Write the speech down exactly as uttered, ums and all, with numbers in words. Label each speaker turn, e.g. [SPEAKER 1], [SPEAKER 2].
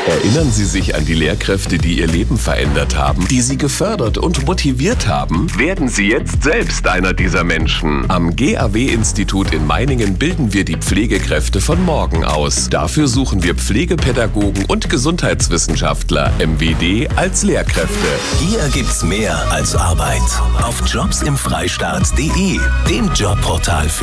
[SPEAKER 1] Erinnern Sie sich an die Lehrkräfte, die Ihr Leben verändert haben, die Sie gefördert und motiviert haben? Werden Sie jetzt selbst einer dieser Menschen. Am G A W-Institut in Meiningen bilden wir die Pflegekräfte von morgen aus. Dafür suchen wir Pflegepädagogen und Gesundheitswissenschaftler, M W D, als Lehrkräfte.
[SPEAKER 2] Hier gibt's mehr als Arbeit. Auf jobs im Freistaat punkt de, dem Jobportal für